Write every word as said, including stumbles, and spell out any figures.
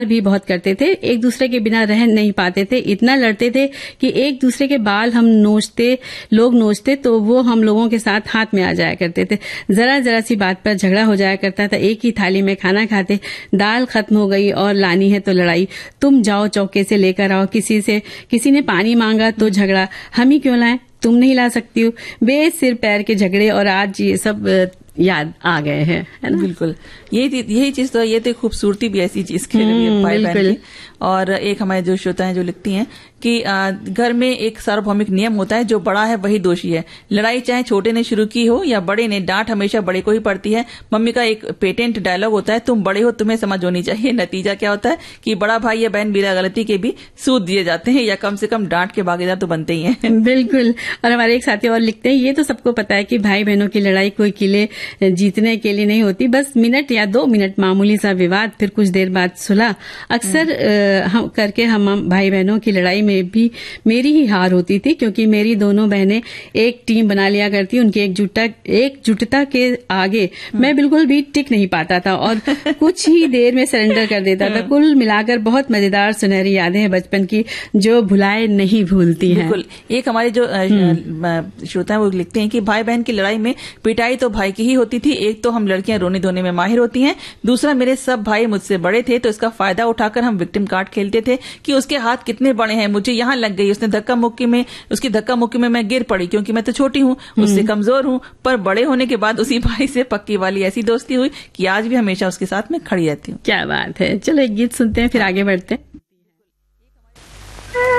भी बहुत करते थे, एक दूसरे के बिना रह नहीं पाते थे, इतना लड़ते थे कि एक दूसरे के बाल हम नोचते, लोग नोचते तो वो हम लोगों के साथ हाथ में आ जाया करते थे। जरा जरा सी बात पर झगड़ा हो जाया करता था। एक ही थाली में खाना खाते, दाल खत्म हो गई और लानी है तो लड़ाई, तुम जाओ चौके से लेकर आओ, किसी से किसी ने पानी मांगा तो झगड़ा, हम ही क्यों लाएं, तुम नहीं ला सकती हो, बे सिर पैर के झगड़े। और आज ये सब याद आ गए हैं, है ना? बिल्कुल, यही यही चीज तो, ये तो खूबसूरती भी ऐसी चीज की भाई बहन की। और एक हमारे जो श्रोता हैं जो लिखती हैं कि घर में एक सार्वभौमिक नियम होता है, जो बड़ा है वही दोषी है। लड़ाई चाहे छोटे ने शुरू की हो या बड़े ने, डांट हमेशा बड़े को ही पड़ती है। मम्मी का एक पेटेंट डायलॉग होता है, तुम बड़े हो तुम्हें समझ होनी चाहिए। नतीजा क्या होता है कि बड़ा भाई या बहन बिना गलती के भी सूद दिए जाते हैं, या कम से कम डांट के भागीदार तो बनते ही हैं। बिल्कुल। और हमारे एक साथी और लिखते हैं, ये तो सबको पता है कि भाई बहनों की लड़ाई कोई किले जीतने के लिए नहीं होती, बस मिनट या दो मिनट मामूली सा विवाद, फिर कुछ देर बाद सुलह। अक्सर हम करके हम भाई बहनों की लड़ाई में भी मेरी ही हार होती थी, क्योंकि मेरी दोनों बहनें एक टीम बना लिया करती, उनकी एकजुटता एकजुटता के आगे मैं बिल्कुल भी टिक नहीं पाता था और कुछ ही देर में सरेंडर कर देता था। कुल मिलाकर बहुत मजेदार सुनहरी यादें हैं बचपन की, जो भुलाए नहीं भूलती हैं। बिल्कुल। एक हमारे जो श्रोता है वो लिखते हैं कि भाई बहन की लड़ाई में पिटाई तो भाई की ही होती थी। एक तो हम लड़कियां रोने धोने में माहिर होती हैं, दूसरा मेरे सब भाई मुझसे बड़े थे, तो इसका फायदा उठाकर हम विक्टिम कार्ड खेलते थे कि उसके हाथ कितने बड़े हैं, मुझे यहां लग गई, उसने धक्का मुक्की में उसकी धक्का मुक्की में मैं गिर पड़ी, क्योंकि मैं तो छोटी हूं, उससे कमजोर हूं। पर बड़े होने के बाद उसी भाई से पक्की वाली ऐसी दोस्ती हुई कि आज भी हमेशा उसके साथ में खड़ी रहती हूँ। क्या बात है। चलो एक गीत सुनते हैं, फिर आगे बढ़ते हैं।